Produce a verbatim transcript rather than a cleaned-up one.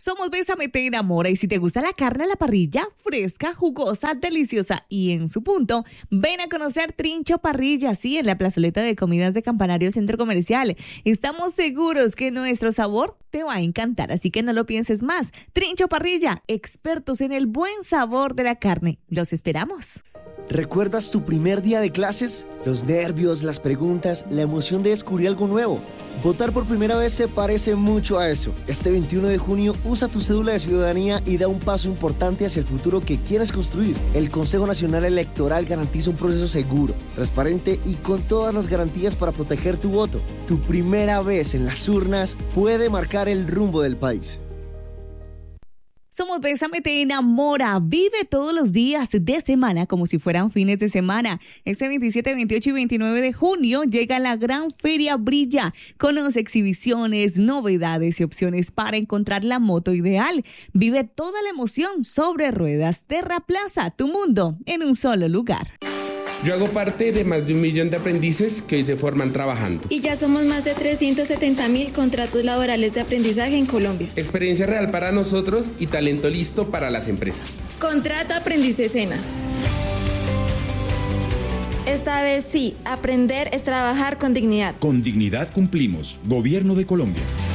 Somos Bésame te enamora y si te gusta la carne a la parrilla, fresca, jugosa, deliciosa y en su punto, ven a conocer Trincho Parrilla, sí, en la plazoleta de comidas de Campanario Centro Comercial. Estamos seguros que nuestro sabor te va a encantar, así que no lo pienses más. Trincho Parrilla, expertos en el buen sabor de la carne. Los esperamos. ¿Recuerdas tu primer día de clases? Los nervios, las preguntas, la emoción de descubrir algo nuevo. Votar por primera vez se parece mucho a eso. Este veintiuno de junio usa tu cédula de ciudadanía y da un paso importante hacia el futuro que quieres construir. El Consejo Nacional Electoral garantiza un proceso seguro, transparente y con todas las garantías para proteger tu voto. Tu primera vez en las urnas puede marcar el rumbo del país. Somos Bésame te enamora. Vive todos los días de semana como si fueran fines de semana. Este veintisiete, veintiocho y veintinueve de junio llega la gran Feria Brilla. Conoce exhibiciones, novedades y opciones para encontrar la moto ideal. Vive toda la emoción sobre ruedas. Terraplaza, tu mundo en un solo lugar. Yo hago parte de más de un millón de aprendices que hoy se forman trabajando. Y ya somos más de trescientos setenta mil contratos laborales de aprendizaje en Colombia. Experiencia real para nosotros y talento listo para las empresas. Contrata Aprendices Sena. Esta vez sí, aprender es trabajar con dignidad. Con dignidad cumplimos. Gobierno de Colombia.